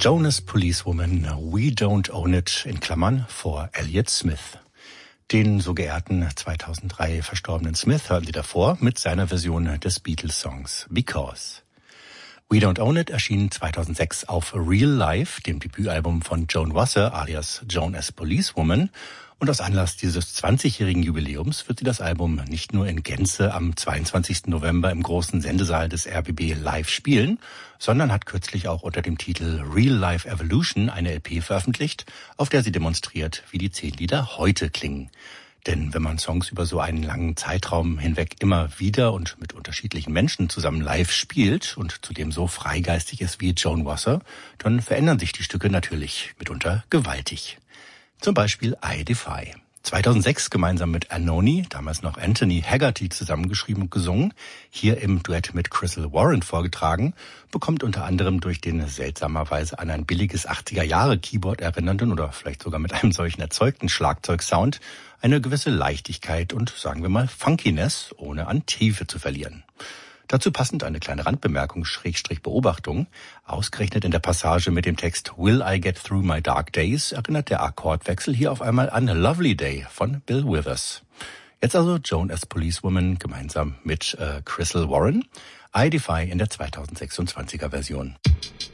Jonas Policewoman, We Don't Own It, in Klammern, vor Elliott Smith. Den so geehrten 2003 verstorbenen Smith hörten Sie davor mit seiner Version des Beatles-Songs Because. We Don't Own It erschien 2006 auf Real Life, dem Debütalbum von Joan Wasser alias Joan as Policewoman. Und aus Anlass dieses 20-jährigen Jubiläums wird sie das Album nicht nur in Gänze am 22. November im großen Sendesaal des RBB live spielen, sondern hat kürzlich auch unter dem Titel Real Life Evolution eine LP veröffentlicht, auf der sie demonstriert, wie die 10 Lieder heute klingen. Denn wenn man Songs über so einen langen Zeitraum hinweg immer wieder und mit unterschiedlichen Menschen zusammen live spielt und zudem so freigeistig ist wie Joan Wasser, dann verändern sich die Stücke natürlich mitunter gewaltig. Zum Beispiel I Defy. 2006 gemeinsam mit Anoni, damals noch Anthony Haggerty, zusammengeschrieben und gesungen, hier im Duett mit Crystal Warren vorgetragen, bekommt unter anderem durch den seltsamerweise an ein billiges 80er-Jahre-Keyboard erinnernden oder vielleicht sogar mit einem solchen erzeugten Schlagzeugsound eine gewisse Leichtigkeit und, sagen wir mal, Funkiness, ohne an Tiefe zu verlieren. Dazu passend eine kleine Randbemerkung, Beobachtung. Ausgerechnet in der Passage mit dem Text Will I Get Through My Dark Days erinnert der Akkordwechsel hier auf einmal an Lovely Day von Bill Withers. Jetzt also Joan as Policewoman gemeinsam mit Crystal Warren. I Defy in der 2026er Version.